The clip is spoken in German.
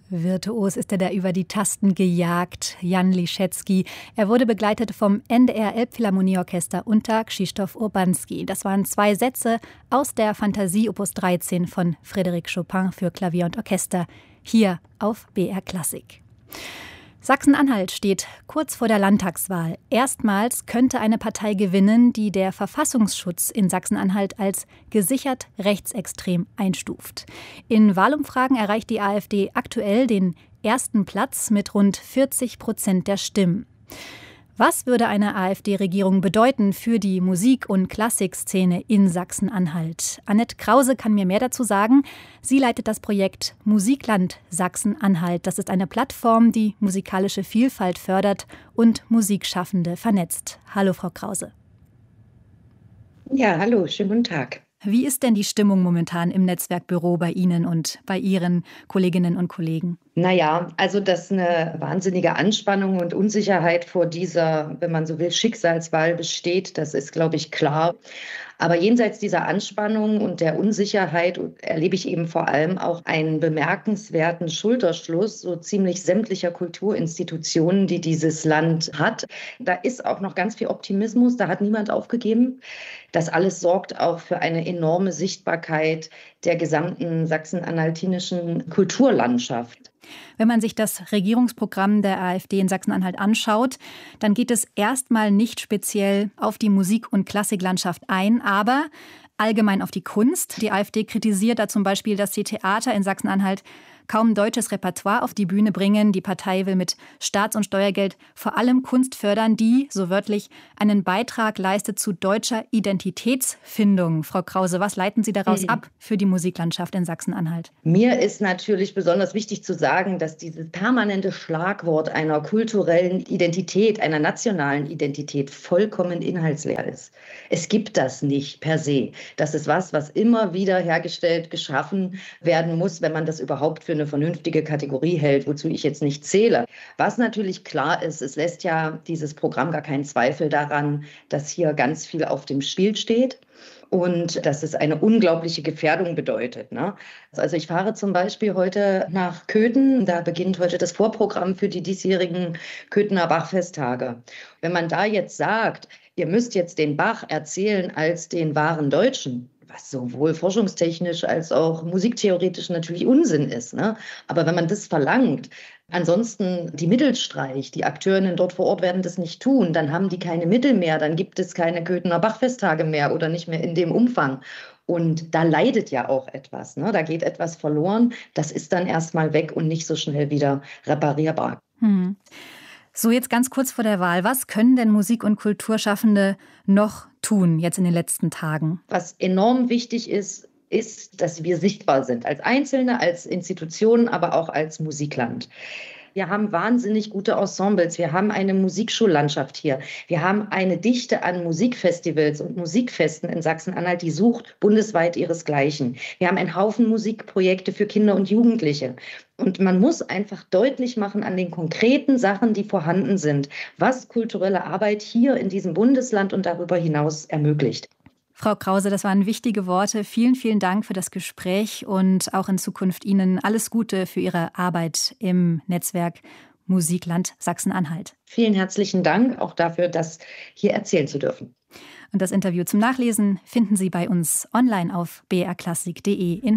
Virtuos ist er da über die Tasten gejagt, Jan Liszewski. Er wurde begleitet vom NDR Elbphilharmonieorchester unter Krzysztof Urbanski. Das waren 2 Sätze aus der Fantasie Opus 13 von Frédéric Chopin für Klavier und Orchester, hier auf BR Klassik. Sachsen-Anhalt steht kurz vor der Landtagswahl. Erstmals könnte eine Partei gewinnen, die der Verfassungsschutz in Sachsen-Anhalt als gesichert rechtsextrem einstuft. In Wahlumfragen erreicht die AfD aktuell den ersten Platz mit rund 40% der Stimmen. Was würde eine AfD-Regierung bedeuten für die Musik- und Klassikszene in Sachsen-Anhalt? Annette Krause kann mir mehr dazu sagen. Sie leitet das Projekt Musikland Sachsen-Anhalt. Das ist eine Plattform, die musikalische Vielfalt fördert und Musikschaffende vernetzt. Hallo, Frau Krause. Ja, hallo, schönen guten Tag. Wie ist denn die Stimmung momentan im Netzwerkbüro bei Ihnen und bei Ihren Kolleginnen und Kollegen? Naja, also dass eine wahnsinnige Anspannung und Unsicherheit vor dieser, wenn man so will, Schicksalswahl besteht, das ist, glaube ich, klar. Aber jenseits dieser Anspannung und der Unsicherheit erlebe ich eben vor allem auch einen bemerkenswerten Schulterschluss so ziemlich sämtlicher Kulturinstitutionen, die dieses Land hat. Da ist auch noch ganz viel Optimismus, da hat niemand aufgegeben. Das alles sorgt auch für eine enorme Sichtbarkeit der gesamten sachsen-anhaltinischen Kulturlandschaft. Wenn man sich das Regierungsprogramm der AfD in Sachsen-Anhalt anschaut, dann geht es erstmal nicht speziell auf die Musik- und Klassiklandschaft ein, aber allgemein auf die Kunst. Die AfD kritisiert da zum Beispiel, dass die Theater in Sachsen-Anhalt kaum deutsches Repertoire auf die Bühne bringen. Die Partei will mit Staats- und Steuergeld vor allem Kunst fördern, die, so wörtlich, einen Beitrag leistet zu deutscher Identitätsfindung. Frau Krause, was leiten Sie daraus ab für die Musiklandschaft in Sachsen-Anhalt? Mir ist natürlich besonders wichtig zu sagen, dass dieses permanente Schlagwort einer kulturellen Identität, einer nationalen Identität vollkommen inhaltsleer ist. Es gibt das nicht per se. Das ist was immer wieder hergestellt, geschaffen werden muss, wenn man das überhaupt für eine vernünftige Kategorie hält, wozu ich jetzt nicht zähle. Was natürlich klar ist, es lässt ja dieses Programm gar keinen Zweifel daran, dass hier ganz viel auf dem Spiel steht. Und dass es eine unglaubliche Gefährdung bedeutet. Ne? Also ich fahre zum Beispiel heute nach Köthen. Da beginnt heute das Vorprogramm für die diesjährigen Köthener Bachfesttage. Wenn man da jetzt sagt, ihr müsst jetzt den Bach erzählen als den wahren Deutschen, was sowohl forschungstechnisch als auch musiktheoretisch natürlich Unsinn ist. Ne? Aber wenn man das verlangt, ansonsten die Mittel streicht, die Akteurinnen dort vor Ort werden das nicht tun, dann haben die keine Mittel mehr, dann gibt es keine Köthener Bachfesttage mehr oder nicht mehr in dem Umfang. Und da leidet ja auch etwas, ne? Da geht etwas verloren, das ist dann erstmal weg und nicht so schnell wieder reparierbar. So, jetzt ganz kurz vor der Wahl. Was können denn Musik- und Kulturschaffende noch tun jetzt in den letzten Tagen? Was enorm wichtig ist, dass wir sichtbar sind. Als Einzelne, als Institutionen, aber auch als Musikland. Wir haben wahnsinnig gute Ensembles. Wir haben eine Musikschullandschaft hier. Wir haben eine Dichte an Musikfestivals und Musikfesten in Sachsen-Anhalt, die sucht bundesweit ihresgleichen. Wir haben einen Haufen Musikprojekte für Kinder und Jugendliche. Und man muss einfach deutlich machen an den konkreten Sachen, die vorhanden sind, was kulturelle Arbeit hier in diesem Bundesland und darüber hinaus ermöglicht. Frau Krause, das waren wichtige Worte. Vielen, vielen Dank für das Gespräch und auch in Zukunft Ihnen alles Gute für Ihre Arbeit im Netzwerk Musikland Sachsen-Anhalt. Vielen herzlichen Dank auch dafür, das hier erzählen zu dürfen. Und das Interview zum Nachlesen finden Sie bei uns online auf brklassik.de in